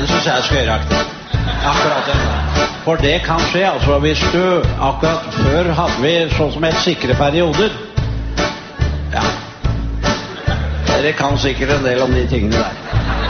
Den synes jeg er skøyeraktig. Akkurat det. For det kan skje, altså hvis du akkurat før hadde vi sånn som et sikre perioder. Ja. Dere kan sikkert en del om de tingene der.